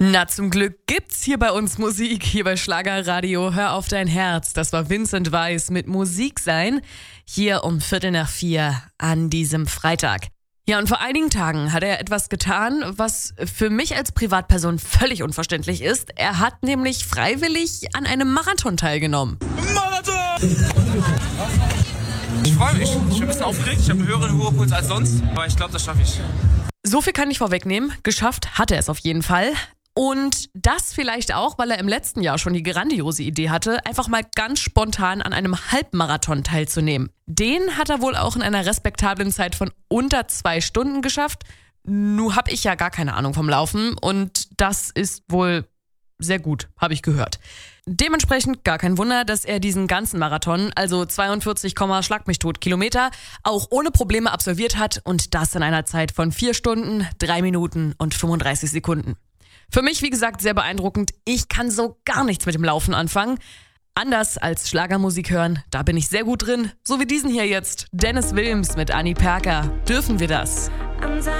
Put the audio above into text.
Na, zum Glück gibt's hier bei uns Musik, hier bei Schlagerradio. Hör auf dein Herz. Das war Vincent Weiss mit Musik sein, hier um 3:45 an diesem Freitag. Ja, und vor einigen Tagen hat er etwas getan, was für mich als Privatperson völlig unverständlich ist. Er hat nämlich freiwillig an einem Marathon teilgenommen. Marathon! Ich freue mich. Ich bin ein bisschen aufgeregt. Ich habe einen höheren Ruhepuls als sonst. Aber ich glaube, das schaffe ich. So viel kann ich vorwegnehmen. Geschafft hat er es auf jeden Fall. Und das vielleicht auch, weil er im letzten Jahr schon die grandiose Idee hatte, einfach mal ganz spontan an einem Halbmarathon teilzunehmen. Den hat er wohl auch in einer respektablen Zeit von unter 2 Stunden geschafft. Nun habe ich ja gar keine Ahnung vom Laufen und das ist wohl sehr gut, habe ich gehört. Dementsprechend gar kein Wunder, dass er diesen ganzen Marathon, also 42, Schlag mich tot Kilometer, auch ohne Probleme absolviert hat und das in einer Zeit von 4 Stunden, 3 Minuten und 35 Sekunden. Für mich, wie gesagt, sehr beeindruckend. Ich kann so gar nichts mit dem Laufen anfangen. Anders als Schlagermusik hören, da bin ich sehr gut drin. So wie diesen hier jetzt. Dennis Wilms mit Annie Perker. Dürfen wir das?